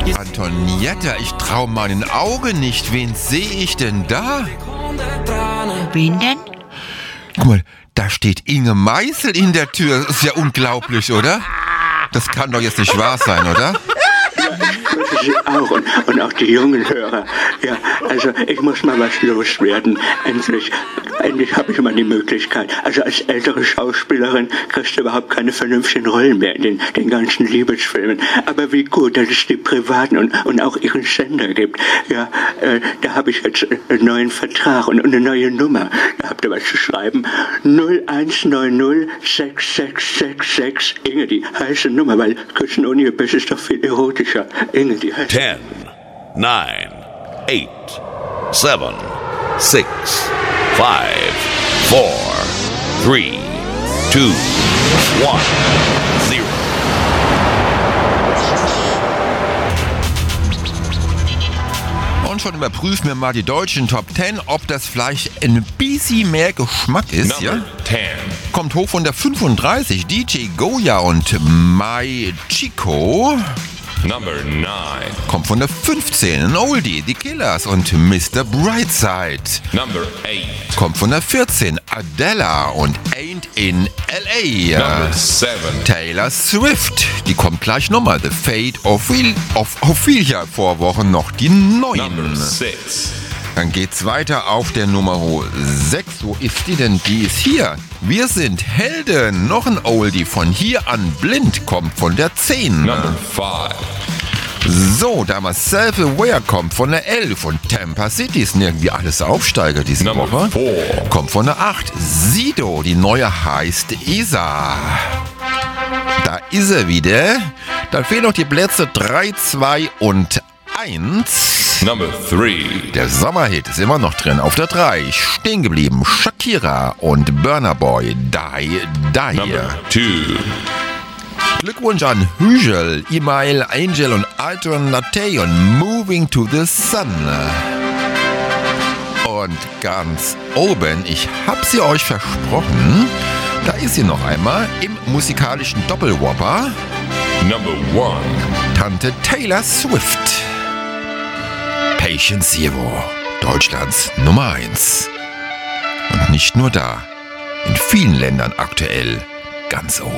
Antonietta, ich trau meinen Augen nicht. Wen sehe ich denn da? Wen denn? Guck mal, da steht Inge Meisel in der Tür. Das ist ja unglaublich, oder? Das kann doch jetzt nicht wahr sein, oder? Sie auch und auch die jungen Hörer. Ja, also ich muss mal was loswerden. Endlich habe ich mal die Möglichkeit. Also als ältere Schauspielerin kriegst du überhaupt keine vernünftigen Rollen mehr in den ganzen Liebesfilmen. Aber wie gut, dass es die privaten und auch ihren Sender gibt. Ja, da habe ich jetzt einen neuen Vertrag und eine neue Nummer. Da habt ihr was zu schreiben. 0190 6666. Inge, die heiße Nummer, weil Küssen ohne Gebiss ist doch viel erotischer. Inge, die heiße 10, 9, 8, 7, 6, 5, 4, 3, 2, 1, 0. Und schon überprüfen wir mal die deutschen Top 10, ob das vielleicht ein bisschen mehr Geschmack ist, ja? 10. Kommt hoch von der 35, DJ Goya und Mai Chico. Number 9. Kommt von der 15, ein Oldie, die Killers und Mr. Brightside. Number 8. Kommt von der 14, Adela und Ain't in L.A. Number 7. Taylor Swift, die kommt gleich nochmal. The Fate of Ophelia, vor Wochen noch die 9. Number 6. Dann geht's weiter auf der Nummer 6. Wo ist die denn? Die ist hier. Wir sind Helden. Noch ein Oldie von hier an blind. Kommt von der 10. Number 5. So, damals Self-Aware kommt von der 11. Und Tampa City sind irgendwie alles Aufsteiger diese Number Woche. 4. Kommt von der 8. Sido, die neue heißt Isa. Da ist er wieder. Da fehlen noch die Plätze 3, 2 und 1. Number 3. Der Sommerhit ist immer noch drin. Auf der 3 stehen geblieben Shakira und Burna Boy, Die. Number 2. Glückwunsch an Hügel, Email, Angel und Alternate und Moving to the Sun. Und ganz oben, ich hab sie euch versprochen, da ist sie noch einmal im musikalischen Doppelwhopper. Number 1. Tante Taylor Swift. Patient Zero, Deutschlands Nummer 1. Und nicht nur da, in vielen Ländern aktuell ganz oben.